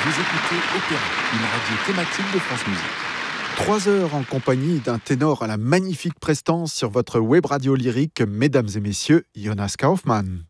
Vous écoutez Opéra, une radio thématique de France Musique. 3 heures en compagnie d'un ténor à la magnifique prestance sur votre web radio lyrique, mesdames et messieurs, Jonas Kaufmann.